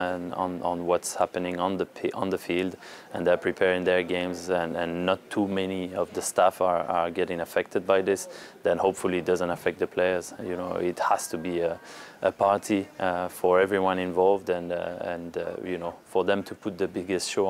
and on what's happening on the field, and they're preparing their games, and not too many of the staff are getting affected by this, then hopefully it doesn't affect the players. You know, it has to be a party for everyone involved, and you know, for them to put the biggest show